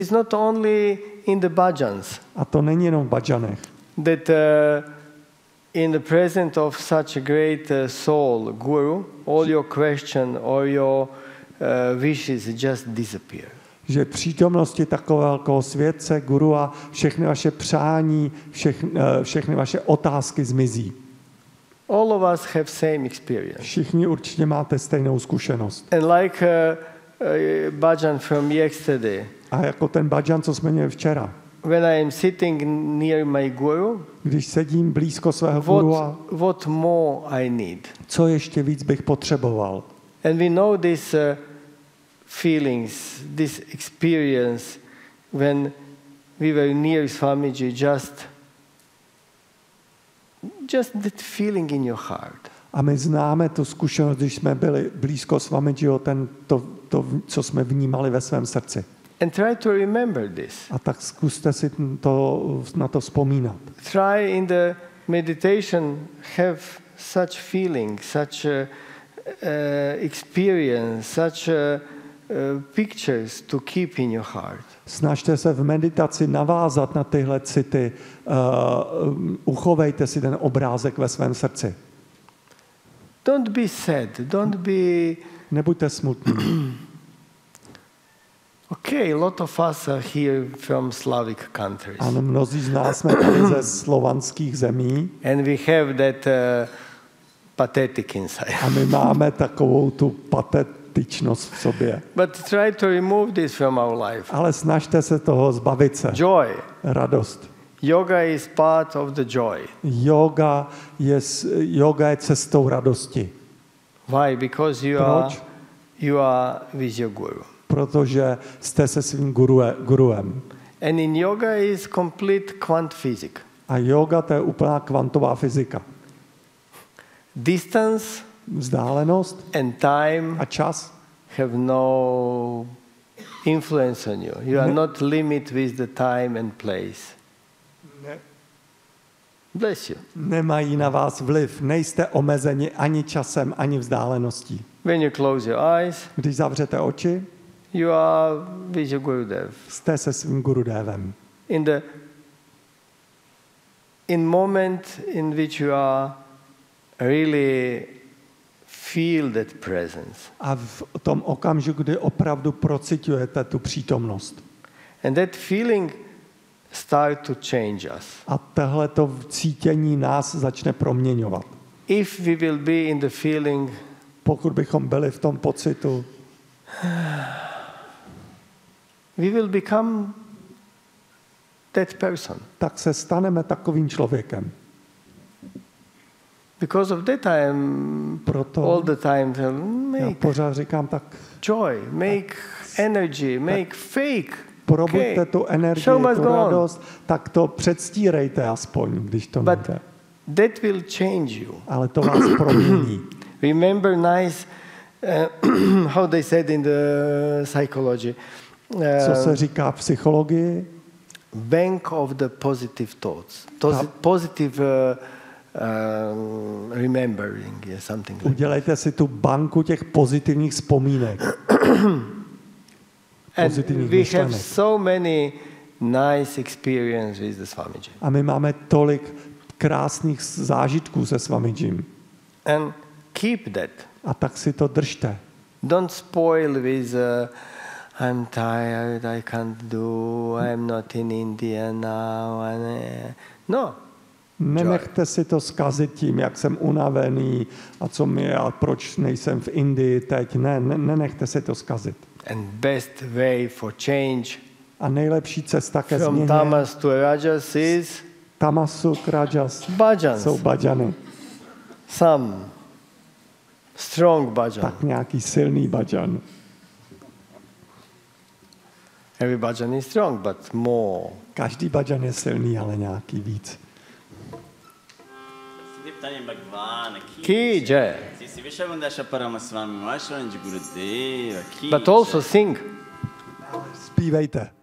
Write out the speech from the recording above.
It's not only in the bhajans. A to není jenom v bhajanech. That in the presence of such a great soul, guru, all your question or your wishes just disappear. Že v přítomnosti takového velkého světce, guru, a všechny vaše přání, všechny vaše otázky zmizí. All of us have same experience. Všichni určitě máte stejnou zkušenost. And like bhajan from yesterday. A jako ten bhajan, co jsme měli včera. When I am sitting near my guru, když sedím blízko svého guru, what more I need? Co ještě víc bych potřeboval? And we know these feelings, this experience when we were near Swamiji, just that feeling in your heart. A my známe tu zkušenost, když jsme byli blízko Swamijiho, to, co jsme vnímali ve svém srdci. And try to remember this. A tak zkuste si na to vzpomínat. Try in the meditation have such feeling, such experience, such pictures to keep in your heart. Snažte se v meditaci navázat na tyhle city. Uchovejte si ten obrázek ve svém srdci. Don't be sad. Don't be. Nebuďte smutní. Okay, a lot of us are here from Slavic countries. Ano, mnozí z nás jsme tady ze slovanských zemí. And we have that pathetic inside. A my máme takovou tu patetičnost v sobě. But try to remove this from our life. Ale snažte se toho zbavit se. Joy. Radost. Yoga is part of the joy. Yoga je cestou radosti. Why? Because you are with your guru. Protože jste se svým guruem. And in yoga is complete quant physics. A yoga to je úplná kvantová fyzika. Distance, vzdálenost and time a čas have no influence on you. You are not limited with the time and place. Bless you. Nemají na vás vliv. Nejste omezeni ani časem, ani vzdáleností. When you close your eyes, když zavřete oči, you are with your Gurudev. Jste se svým Gurudevem. In moment in which you are really feel that presence. A v tom okamžiku, kdy opravdu procitujete tu přítomnost. And that feeling start to change us. A tohleto cítění nás začne proměňovat. If we will be in the feeling, pokud bychom byli v tom pocitu, we will become that person. Tak se staneme takovým člověkem. Because of that I am all the time já pořád říkám tak joy, make energy, make fake. Probuďte tu energii, tu radost, tak to předstírejte aspoň, když to máte. That will change you. Ale to vás promění. Remember nice how they said in the psychology. Co se říká v psychologii? Bank of the positive thoughts. Positive remembering, something like. Udělejte si tu banku těch pozitivních vzpomínek. And we have so many nice experiences with the Swamiji. A my máme tolik krásných zážitků se Swamijím. And keep that. A tak si to držte. Don't spoil with I'm tired, I can't do, I'm not in India now. No. Nenechte si to zkazit tím, jak jsem unavený a co mi a proč nejsem v Indii teď. Nenechte si to zkazit. And best way for change a nejlepší cesta ke změně from tamas to rajas is tamasu k rajas bhajans. Jsou bhajany. Some strong bhajan. Tak nějaký silný bhajan. Every bhajan is strong, but more. Každý bhajan je silný, ale nějaký víc. Ki jai. But also sing. Zpívejte.